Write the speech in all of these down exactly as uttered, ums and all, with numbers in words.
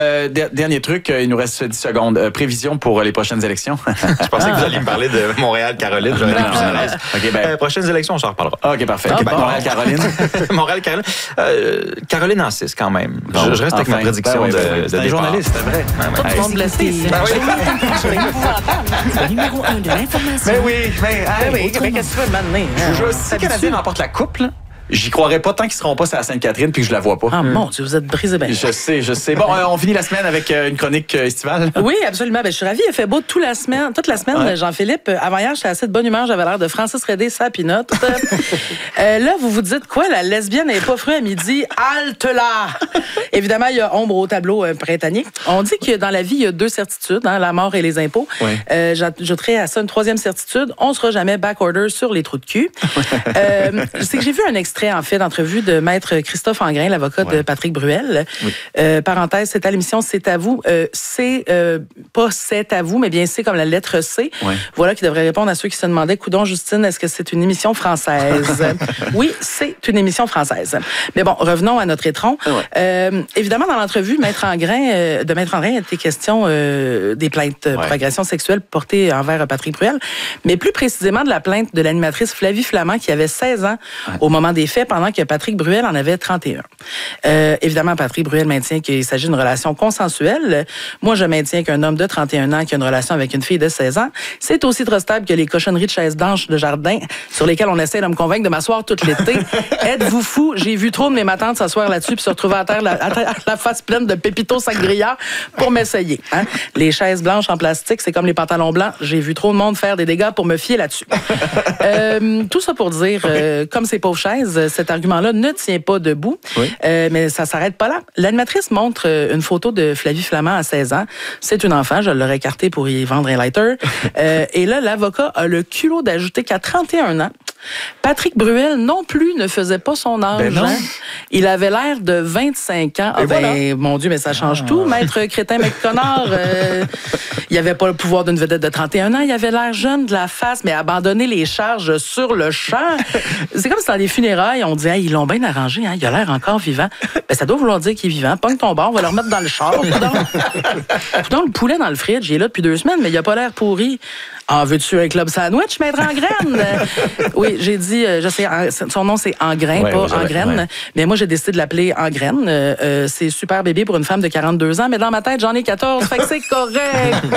Euh, dernier truc, il nous reste dix secondes. Euh, prévision pour les prochaines élections. Je pensais ah. que vous alliez me parler de Montréal-Caroline. J'aurais été plus à l'aise. Okay, ben... euh, prochaines élections, on s'en reparlera. OK, parfait. Ah, okay, bon. Montréal-Caroline. Montréal-Caroline. Euh, Caroline en six, quand même. Bon, je, je reste enfin, avec ma prédiction ben oui, ben, de, de, de départ. Journaliste, c'est vrai. Tout le monde blessé. C'est le numéro un de l'information. Mais oui, mais oui, qu'est-ce que tu veux m'amener? Si le Canadien remporte la coupe, là, j'y croirais pas tant qu'ils seront pas sur la Sainte-Catherine puis que je la vois pas. Ah mon Dieu, vous êtes brisé bien. Je sais, je sais. Bon, euh, on finit la semaine avec euh, une chronique euh, estivale. Oui, absolument. Ben, je suis ravie. Il fait beau toute la semaine. Toute la semaine, ouais. Jean-Philippe. Avant hier, j'étais assez de bonne humeur. J'avais l'air de Francis Redé, sa pinotte. euh, là, vous vous dites quoi? La lesbienne n'est pas fruit à midi. Halte là! Évidemment, il y a ombre au tableau euh, printanier. On dit que dans la vie, il y a deux certitudes, hein, la mort et les impôts. Oui. Euh, J'ajouterais à ça une troisième certitude. On sera jamais backorder sur les trous de cul. euh, c'est que j'ai vu un extrait en fait, d'entrevue de Maître Christophe Angrain, l'avocat ouais. de Patrick Bruel. Oui. Euh, parenthèse, c'est à l'émission C'est à vous. Euh, c'est euh, pas C'est à vous, mais bien c'est comme la lettre C. Ouais. Voilà qui devrait répondre à ceux qui se demandaient, coudon, Justine, est-ce que c'est une émission française? Oui, c'est une émission française. Mais bon, revenons à notre étron. Ouais. Euh, évidemment, dans l'entrevue, Maître Angrain, euh, de Maître Angrain, il était question euh, des plaintes ouais. pour agression sexuelle portées envers Patrick Bruel, mais plus précisément de la plainte de l'animatrice Flavie Flamand, qui avait seize ans ouais. au moment des faits, pendant que Patrick Bruel en avait trente et un. Euh, évidemment, Patrick Bruel maintient qu'il s'agit d'une relation consensuelle. Moi, je maintiens qu'un homme de trente et un ans qui a une relation avec une fille de seize ans, c'est aussi trustable que les cochonneries de chaises blanches de jardin sur lesquelles on essaie de me convaincre de m'asseoir tout l'été. Êtes-vous fou? J'ai vu trop de mes matantes s'asseoir là-dessus puis se retrouver à terre la, à terre, la face pleine de pépito sangria pour m'essayer. Hein? Les chaises blanches en plastique, c'est comme les pantalons blancs. J'ai vu trop de monde faire des dégâts pour me fier là-dessus. Euh, tout ça pour dire, euh, comme ces pauvres chaises, cet argument-là ne tient pas debout, oui. euh, mais ça s'arrête pas là. L'animatrice montre une photo de Flavie Flamand à seize ans. C'est une enfant, je l'aurais écartée pour y vendre un lighter. euh, et là, l'avocat a le culot d'ajouter qu'à trente et un ans, Patrick Bruel non plus ne faisait pas son âge. Ben hein? Il avait l'air de vingt-cinq ans. Ah, ben, voilà. Mon Dieu, mais ça change ah. tout. Maître Crétin McConnor, euh, il avait pas le pouvoir d'une vedette de trente et un ans. Il avait l'air jeune de la face, mais abandonner les charges sur le champ. C'est comme si dans les funérailles, on disait, hey, ils l'ont bien arrangé, hein? Il a l'air encore vivant. Ben, ça doit vouloir dire qu'il est vivant. Pogne ton bar, on va le remettre dans le char. Pourtant, le poulet dans le fridge, il est là depuis deux semaines, mais il a pas l'air pourri. Ah, veux-tu un club sandwich, Maître Angraine? Oui, j'ai dit, je sais, son nom c'est Angrain, ouais, pas Angraine, ouais. mais moi j'ai décidé de l'appeler Angraine. Euh, c'est super bébé pour une femme de quarante-deux ans, mais dans ma tête j'en ai quatorze, fait que c'est correct.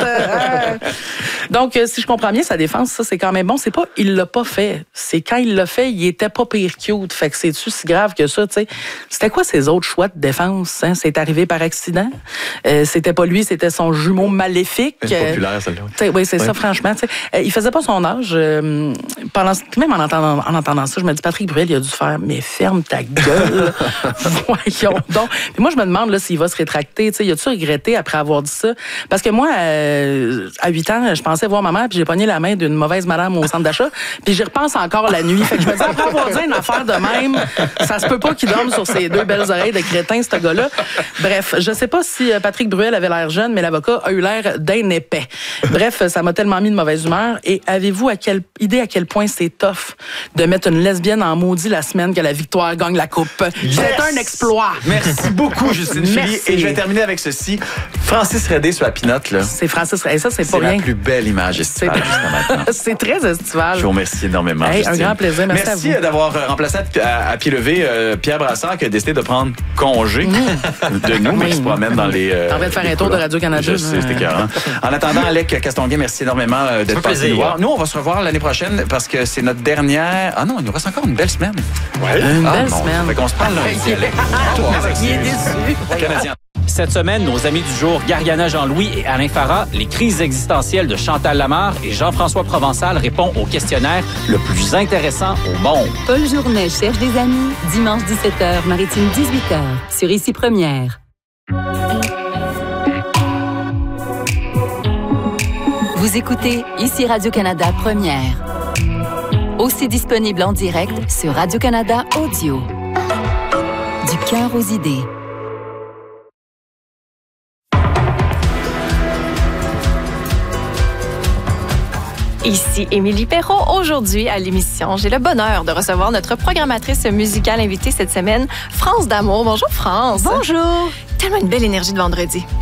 Donc, si je comprends bien sa défense, ça c'est quand même bon. C'est pas il l'a pas fait, c'est quand il l'a fait, il était pas pire cute. Fait que c'est-tu si grave que ça, tu sais? C'était quoi ses autres choix de défense? Hein? C'est arrivé par accident. Euh, c'était pas lui, c'était son jumeau maléfique. C'est populaire, celle-là. Oui, c'est ouais. ça, franchement. Euh, il faisait pas son âge. Euh, pendant, même en entendant, en entendant ça, je me dis, Patrick Bruel, il a dû faire, mais ferme ta gueule. Voyons donc. Puis moi, je me demande là, s'il va se rétracter. Il a-tu regretté après avoir dit ça? Parce que moi, euh, à huit ans, je pensais voir ma mère, puis j'ai pogné la main d'une mauvaise madame au centre d'achat, puis j'y repense encore la nuit. Fait que je me dis, après avoir dit une affaire de même, ça se peut pas qu'il dorme sur ses deux belles oreilles de crétin, ce gars-là. Bref, je sais pas si Patrick Bruel avait l'air jeune, mais l'avocat a eu l'air d'un épais. Bref, ça m'a tellement mis de mauvaise humeur. Et avez-vous à quelle idée à quel point c'est tough de mettre une lesbienne en maudit la semaine que la victoire gagne la coupe? Yes! C'est un exploit. Merci beaucoup, Justine Philly. Et je vais terminer avec ceci. Francis Redé sur la pinotte, là. C'est Francis Redé. Ça, c'est pas rien. C'est la plus belle image estivale jusqu'à maintenant. C'est très estival. Je vous remercie énormément. Hey, un grand plaisir. Merci, Merci à vous. d'avoir remplacé à, à pied levé euh, Pierre Brassard qui a décidé de prendre congé mmh. de nous, mais qui se promène dans les. Euh, T'en vas te faire un tour de Radio-Canada. Je sais, c'était écœurant. En attendant, Alec Castonguay, merci énormément euh, d'être passé nous voir. Nous, on va se revoir l'année prochaine parce que c'est notre dernière. Ah non, il nous reste encore une belle semaine. Ouais. Une ah, belle bon, semaine. Fait qu'on se parle lundi. Il est déçu. Canadien. Cette semaine, nos amis du jour, Gariana Jean-Louis et Alain Farah, les crises existentielles de Chantal Lamarre et Jean-François Provençal répondent au questionnaire le plus intéressant au monde. Paul Journet cherche des amis, dimanche dix-sept heures, Maritime dix-huit heures, sur Ici Première. Vous écoutez Ici Radio-Canada Première. Aussi disponible en direct sur Radio-Canada Audio. Du cœur aux idées. Ici Émilie Perrault. Aujourd'hui, à l'émission, j'ai le bonheur de recevoir notre programmatrice musicale invitée cette semaine, France D'Amour. Bonjour, France. Bonjour. Tellement une belle énergie de vendredi.